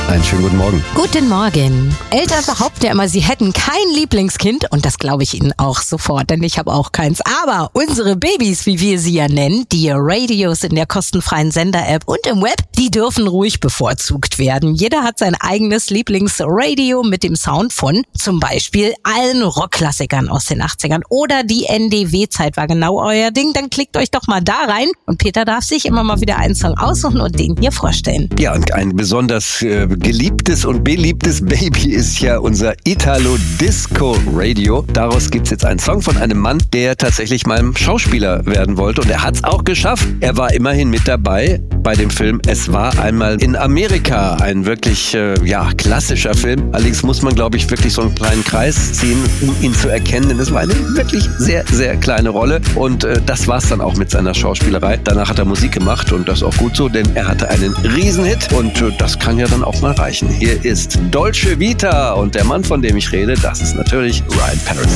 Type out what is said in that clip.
Einen schönen guten Morgen. Guten Morgen. Eltern behaupten ja immer, sie hätten kein Lieblingskind und das glaube ich ihnen auch sofort, denn ich habe auch keins. Aber unsere Babys, wie wir sie ja nennen, die Radios in der kostenfreien Sender-App und im Web, die dürfen ruhig bevorzugt werden. Jeder hat sein eigenes Lieblingsradio mit dem Sound von zum Beispiel allen Rockklassikern aus den 80ern oder die NDW-Zeit war genau euer Ding. Dann klickt euch doch mal da rein und Peter darf sich immer mal wieder einen Song aussuchen und den hier vorstellen. Ja, und ein besonders geliebtes und beliebtes Baby ist ja unser Italo-Disco-Radio. Daraus gibt's jetzt einen Song von einem Mann, der tatsächlich mal Schauspieler werden wollte und er hat's auch geschafft. Er war immerhin mit dabei bei dem Film Es war einmal in Amerika. Ein wirklich klassischer Film. Allerdings muss man, glaube ich, wirklich so einen kleinen Kreis ziehen, um ihn zu erkennen, denn es war eine wirklich sehr, sehr kleine Rolle und das war's dann auch mit seiner Schauspielerei. Danach hat er Musik gemacht und das ist auch gut so, denn er hatte einen Riesenhit und das kann ja dann auch mal reichen. Hier ist Dolce Vita und der Mann, von dem ich rede, das ist natürlich Ryan Paris.